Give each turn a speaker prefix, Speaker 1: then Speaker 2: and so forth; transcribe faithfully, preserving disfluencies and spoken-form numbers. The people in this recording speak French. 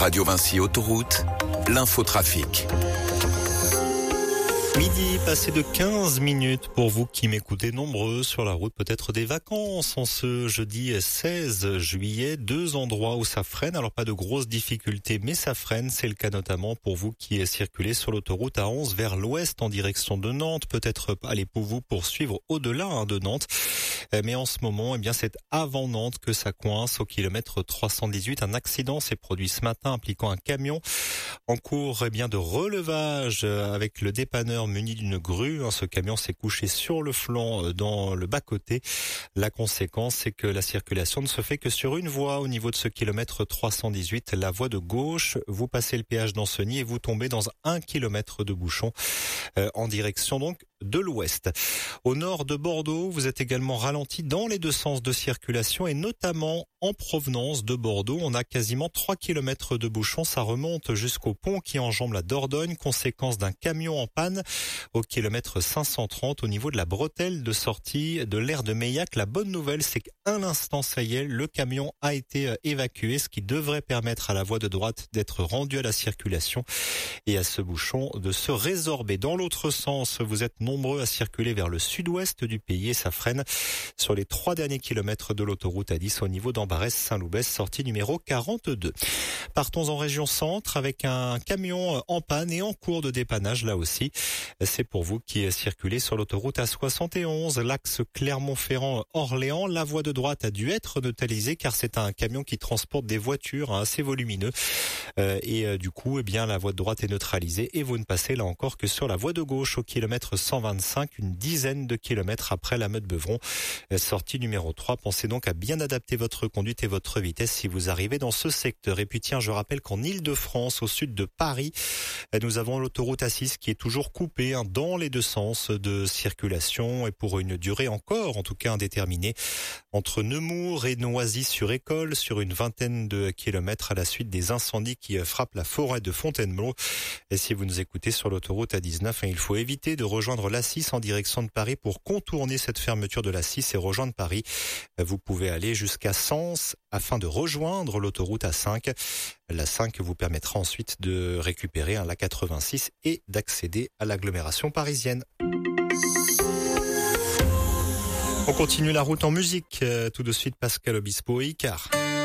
Speaker 1: Radio Vinci Autoroute, l'infotrafic.
Speaker 2: Midi, passé de quinze minutes pour vous qui m'écoutez nombreux sur la route, peut-être des vacances en ce jeudi seize juillet. Deux endroits où ça freine, alors pas de grosses difficultés, mais ça freine. C'est le cas notamment pour vous qui circulez sur l'autoroute A onze vers l'ouest en direction de Nantes. Peut-être allez pour vous poursuivre au-delà hein, de Nantes. Mais en ce moment, eh bien, c'est avant Nantes que ça coince au kilomètre trois cent dix-huit. Un accident s'est produit ce matin impliquant un camion en cours eh bien, de relevage avec le dépanneur muni d'une grue. Ce camion s'est couché sur le flanc dans le bas-côté. La conséquence, c'est que la circulation ne se fait que sur une voie au niveau de ce kilomètre trois cent dix-huit, la voie de gauche. Vous passez le péage d'Ancenis et vous tombez dans un kilomètre de bouchon euh, en direction donc de l'ouest. Au nord de Bordeaux, vous êtes également ralenti dans les deux sens de circulation et notamment en provenance de Bordeaux. On a quasiment trois kilomètres de bouchons. Ça remonte jusqu'au pont qui enjambe la Dordogne, conséquence d'un camion en panne au kilomètre cinq cent trente au niveau de la bretelle de sortie de l'aire de Meillac. La bonne nouvelle, c'est qu'à l'instant, ça y est, le camion a été évacué, ce qui devrait permettre à la voie de droite d'être rendue à la circulation et à ce bouchon de se résorber. Dans l'autre sens, vous êtes nombreux à circuler vers le sud-ouest du pays et ça freine sur les trois derniers kilomètres de l'autoroute A dix au niveau d'Ambarès-Saint-Loubès, sortie numéro quarante-deux. Partons en région centre avec un camion en panne et en cours de dépannage là aussi. C'est pour vous qui circulez sur l'autoroute A soixante et onze, l'axe Clermont-Ferrand-Orléans. La voie de droite a dû être neutralisée car c'est un camion qui transporte des voitures hein, assez volumineux. Euh, et euh, du coup, eh bien, la voie de droite est neutralisée et vous ne passez là encore que sur la voie de gauche au kilomètre cent vingt-cinq, une dizaine de kilomètres après la Meute-Beuvron, euh, sortie numéro trois. Pensez donc à bien adapter votre conduite et votre vitesse si vous arrivez dans ce secteur. Et puis tiens, je rappelle qu'en Île-de-France, au sud de Paris, euh, nous avons l'autoroute A six qui est toujours coupée hein, dans les deux sens de circulation et pour une durée encore, en tout cas indéterminée, entre Nemours et Noisy-sur-École, sur une vingtaine de kilomètres à la suite des incendies qui frappent la forêt de Fontainebleau. Et si vous nous écoutez sur l'autoroute A dix-neuf, il faut éviter de rejoindre l'A six en direction de Paris pour contourner cette fermeture de l'A six et rejoindre Paris. Vous pouvez aller jusqu'à Sens afin de rejoindre l'autoroute A cinq. La cinq vous permettra ensuite de récupérer la quatre-vingt-six et d'accéder à l'agglomération parisienne. On continue la route en musique. Tout de suite, Pascal Obispo et Icar.